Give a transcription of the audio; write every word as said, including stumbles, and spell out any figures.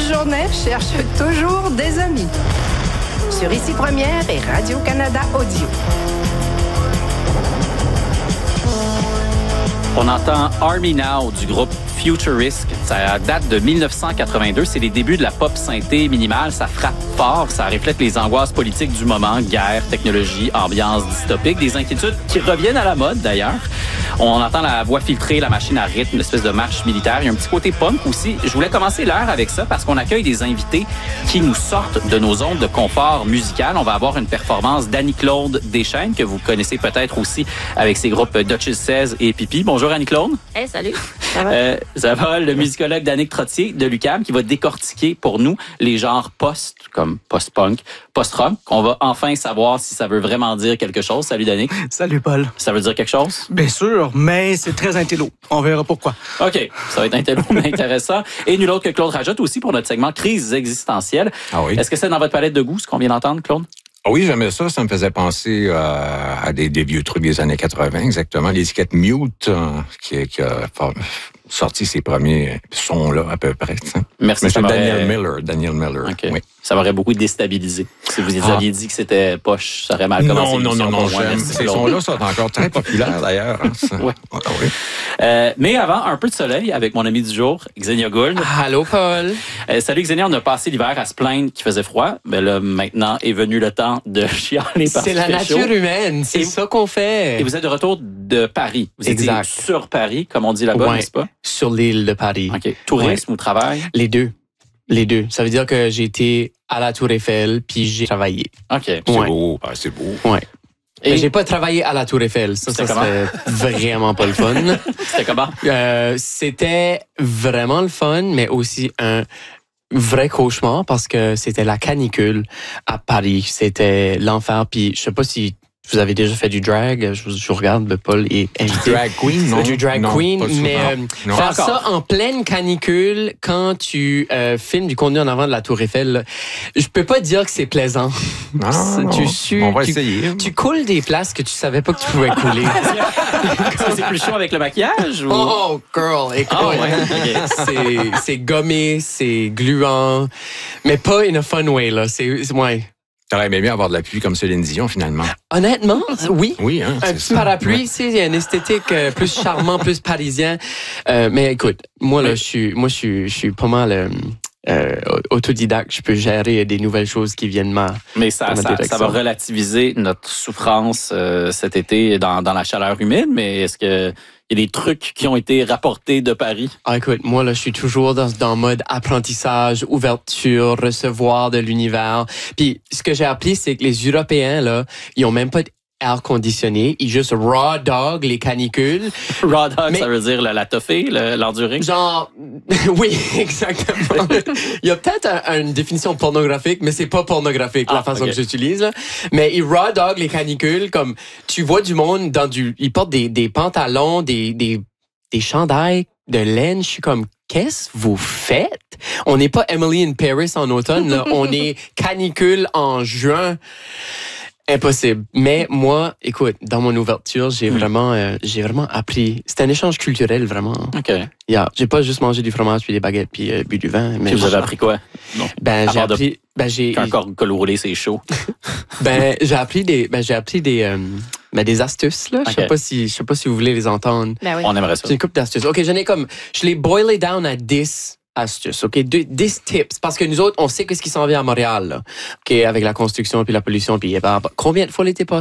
journée cherche toujours des amis. Sur Ici Première et Radio-Canada Audio. On entend Army Now du groupe Futuristic. Ça date de dix-neuf cent quatre-vingt-deux. C'est les débuts de la pop synthé minimale. Ça frappe fort. Ça reflète les angoisses politiques du moment. Guerre, technologie, ambiance dystopique. Des inquiétudes qui reviennent à la mode, d'ailleurs. On entend la voix filtrée, la machine à rythme, l'espèce de marche militaire. Il y a un petit côté punk aussi. Je voulais commencer l'heure avec ça parce qu'on accueille des invités qui nous sortent de nos zones de confort musical. On va avoir une performance d'Annie-Claude Deschênes, que vous connaissez peut-être aussi avec ses groupes Duchess seize et Pipi. Bonjour Annie-Claude. Hey, salut. Ça va? Euh, ça va, le musicologue Danick Trottier de l'U Q A M qui va décortiquer pour nous les genres post, comme post-punk, post-rock. On va enfin savoir si ça veut vraiment dire quelque chose. Salut Danick. Salut Paul. Ça veut dire quelque chose? Bien sûr, mais c'est très intello. On verra pourquoi. OK, ça va être intello, mais intéressant. Et nul autre que Claude Rajotte aussi pour notre segment Crise existentielle. Ah oui. Est-ce que c'est dans votre palette de goût, ce qu'on vient d'entendre, Claude? Ah oui, j'aimais ça. Ça me faisait penser euh, à des, des vieux trucs des années quatre-vingts, exactement. L'étiquette Mute, euh, qui, qui a sorti ses premiers sons-là, à peu près. T'sais. Merci. Monsieur Daniel m'aurait... Miller. Daniel Miller. Okay. Oui. Ça m'aurait beaucoup déstabilisé. Si vous ah. aviez dit que c'était poche, ça aurait mal commencé. Non, non, non, non. Moi, j'aime. Ces sons-là sont encore très populaires, d'ailleurs. Hein, ouais. Ah, oui. euh, mais avant, un peu de soleil avec mon ami du jour, Xenia Gould. Allô, Paul. Euh, salut, Xenia. On a passé l'hiver à se plaindre qu'il faisait froid. Mais là, maintenant est venu le temps de chialer parce C'est la nature chaud. humaine. C'est et ça qu'on fait. Et vous êtes de retour de Paris. Vous exact. étiez sur Paris, comme on dit là-bas, ouais, n'est-ce pas? Sur l'île de Paris. OK. Tourisme ouais. ou travail? Les deux. Les deux. Ça veut dire que j'ai été à la Tour Eiffel puis j'ai travaillé. OK. C'est ouais. beau. Ah, c'est beau. Ouais. Et j'ai pas travaillé à la Tour Eiffel. Ça, ça serait vraiment pas le fun. C'était comment? Euh, c'était vraiment le fun, mais aussi un vrai cauchemar parce que c'était la canicule à Paris. C'était l'enfer. Puis je sais pas si vous avez déjà fait du drag. Je, je regarde, Paul est invité. Du drag queen, non? Du drag non, queen, mais euh, non. faire ça en pleine canicule quand tu euh, filmes du contenu en avant de la Tour Eiffel, là, je peux pas dire que c'est plaisant. Non, tu sues, on va tu, essayer. Tu coules des places que tu savais pas que tu pouvais couler. Est-ce que c'est plus chaud avec le maquillage? Ou... Oh, girl, écoute. Oh, ouais. Okay. c'est, c'est gommé, c'est gluant, mais pas in a fun way, là. C'est, c'est ouais. T'aurais aimé mieux avoir de la pluie comme Céline Dion, finalement. Honnêtement, oui. Oui, hein. Un petit parapluie, tu sais, il y a une esthétique euh, plus charmant, plus parisien. Euh, mais écoute, moi, là, je suis, moi, je suis, je suis pas mal euh, euh, autodidacte. Je peux gérer des nouvelles choses qui viennent ma. Mais ça, ça, ça va relativiser notre souffrance euh, cet été dans, dans la chaleur humide. Mais est-ce que il y a des trucs qui ont été rapportés de Paris? Ah, écoute, moi, là, je suis toujours dans, dans le mode apprentissage, ouverture, recevoir de l'univers. Puis, ce que j'ai appris, c'est que les Européens, là, ils ont même pas d'air conditionné. Ils juste raw dog les canicules. Raw dog, mais, ça veut dire la, la toffée, le, l'endurée? Genre, oui, exactement. Il y a peut-être un, une définition pornographique, mais c'est pas pornographique, ah, la façon okay. que j'utilise, là. Mais ils raw dog les canicules, comme, tu vois du monde dans du, ils portent des, des pantalons, des, des, des chandails de laine. Je suis comme, qu'est-ce que vous faites? On n'est pas Emily in Paris en automne, là. On est canicule en juin. Impossible. Mais moi, écoute, dans mon ouverture, j'ai mmh. vraiment, euh, j'ai vraiment appris. C'était un échange culturel, vraiment. OK. Yeah. J'ai pas juste mangé du fromage puis des baguettes puis euh, bu du vin. Mais puis vous avez appris quoi? Non. Ben, j'ai appris, de... ben, j'ai. Qu'un col roulé, c'est chaud. ben, j'ai appris des, ben, j'ai appris des, euh, ben, des astuces, là. Je okay. sais pas si, je sais pas si vous voulez les entendre. Ben oui. On aimerait ça. C'est une couple d'astuces. OK, j'en ai comme, je l'ai boilé down à dix astuces, OK? dix tips. Parce que nous autres, on sait qu'est-ce qui s'en vient à Montréal, là. OK? Avec la construction puis la pollution puis, ben, combien de fois l'été passé?